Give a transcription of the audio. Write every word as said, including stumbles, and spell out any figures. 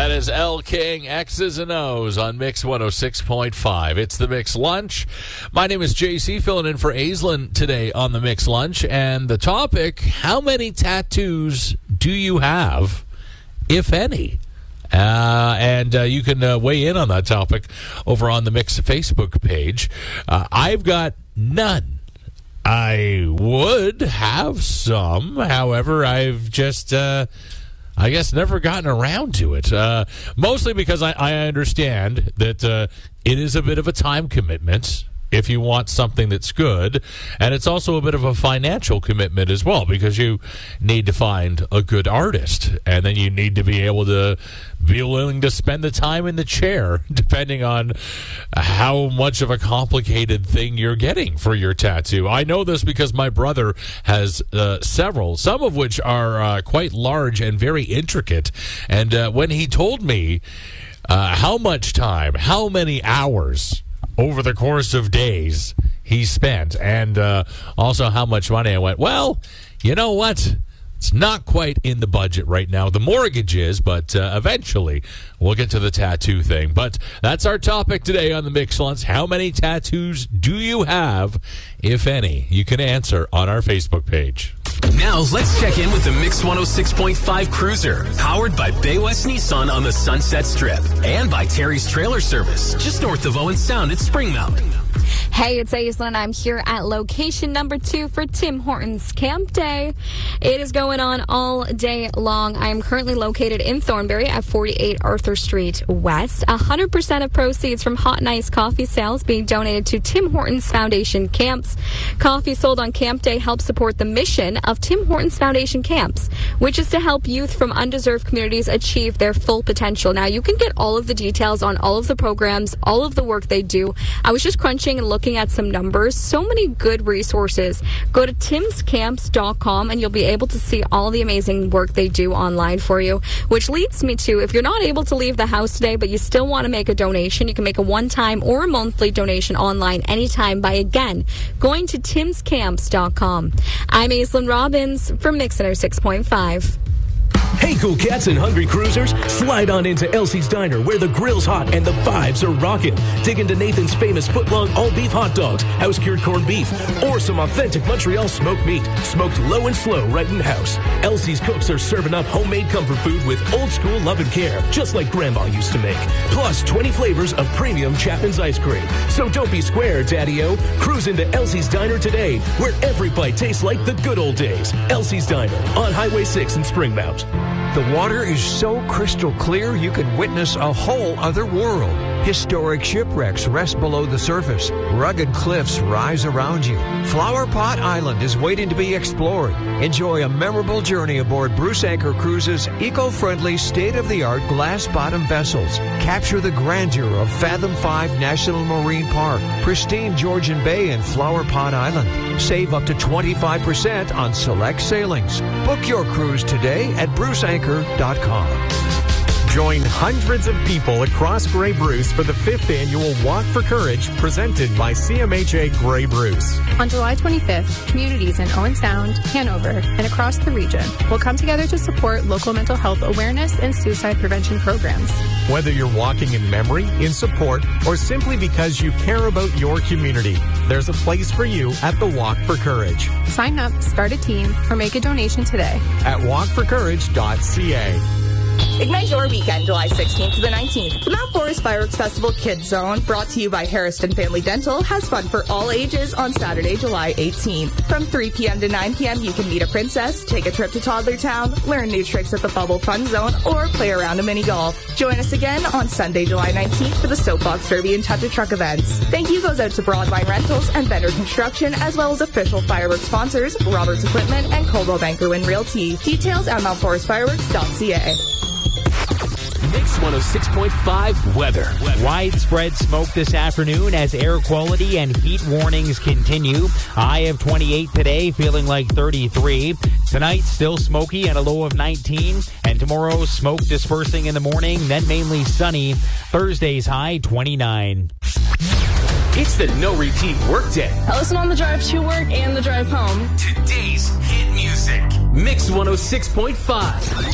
That is Elle King, X's and O's on Mix one oh six point five. It's the Mix Lunch. My name is J C, filling in for Aislinn today on the Mix Lunch. And the topic, how many tattoos do you have, if any? Uh, and uh, you can uh, weigh in on that topic over on the Mix Facebook page. Uh, I've got none. I would have some. However, I've just... Uh, I guess never gotten around to it, uh, mostly because I, I understand that uh, it is a bit of a time commitment if you want something that's good, and it's also a bit of a financial commitment as well, because you need to find a good artist, and then you need to be able to be willing to spend the time in the chair, depending on how much of a complicated thing you're getting for your tattoo. I know this because my brother has uh, several, some of which are uh, quite large and very intricate, and uh, when he told me uh, how much time, how many hours over the course of days he spent, and uh, also how much money, I went, well, you know what? It's not quite in the budget right now. The mortgage is, but uh, eventually we'll get to the tattoo thing. But that's our topic today on the Mix Lunch. How many tattoos do you have, if any? You can answer on our Facebook page. Now, let's check in with the Mix one oh six point five Cruiser, powered by Bay West Nissan on the Sunset Strip, and by Terry's Trailer Service, just north of Owen Sound at Springmount. Hey, it's Aislinn. I'm here at location number two for Tim Hortons Camp Day. It is going on all day long. I am currently located in Thornbury at forty-eight Arthur Street West. one hundred percent of proceeds from hot and iced coffee sales being donated to Tim Hortons Foundation Camps. Coffee sold on Camp Day helps support the mission of Tim Hortons Foundation Camps, which is to help youth from undeserved communities achieve their full potential. Now, you can get all of the details on all of the programs, all of the work they do. I was just crunching and looking at some numbers. So many good resources. Go to tims camps dot com and you'll be able to see all the amazing work they do online for you, which leads me to, if you're not able to leave the house today but you still want to make a donation, you can make a one-time or a monthly donation online anytime by, again, going to tims camps dot com. I'm Aislinn Robbins for Mix one oh six point five. Hey, cool cats and hungry cruisers, slide on into Elsie's Diner, where the grill's hot and the vibes are rocking. Dig into Nathan's famous foot-long all-beef hot dogs, house-cured corned beef, or some authentic Montreal smoked meat, smoked low and slow right in-house. Elsie's cooks are serving up homemade comfort food with old-school love and care, just like Grandma used to make. Plus, twenty flavors of premium Chapman's ice cream. So don't be square, Daddy-O. Cruise into Elsie's Diner today, where every bite tastes like the good old days. Elsie's Diner, on Highway six in Springmount. The water is so crystal clear you could witness a whole other world. Historic shipwrecks rest below the surface. Rugged cliffs rise around you. Flower Pot Island is waiting to be explored. Enjoy a memorable journey aboard Bruce Anchor Cruises' eco-friendly, state-of-the-art glass-bottom vessels. Capture the grandeur of Fathom five National Marine Park, pristine Georgian Bay, and Flower Pot Island. Save up to twenty-five percent on select sailings. Book your cruise today at bruce anchor dot com. Join hundreds of people across Grey Bruce for the fifth annual Walk for Courage presented by C M H A Grey Bruce. On July twenty-fifth, communities in Owen Sound, Hanover, and across the region will come together to support local mental health awareness and suicide prevention programs. Whether you're walking in memory, in support, or simply because you care about your community, there's a place for you at the Walk for Courage. Sign up, start a team, or make a donation today at walk for courage dot c a. Ignite your weekend, July sixteenth to the nineteenth. The Mount Forest Fireworks Festival Kids Zone, brought to you by Harrison Family Dental, has fun for all ages on Saturday, July eighteenth. From three p.m. to nine p.m., you can meet a princess, take a trip to Toddler Town, learn new tricks at the Bubble Fun Zone, or play around a mini golf. Join us again on Sunday, July nineteenth for the Soapbox Derby and Touch a Truck events. Thank you goes out to Broadwine Rentals and Bender Construction, as well as official fireworks sponsors, Roberts Equipment and Coldwell Banker Wynn Realty. Details at mount forest fireworks dot c a. Mix one oh six point five weather. Widespread smoke this afternoon as air quality and heat warnings continue. High of twenty-eight today, feeling like thirty-three. Tonight, still smoky and a low of nineteen. And tomorrow, smoke dispersing in the morning, then mainly sunny. Thursday's high, twenty-nine. It's the No Repeat Workday. I listen on the drive to work and the drive home. Today's hit music. Mix one oh six point five.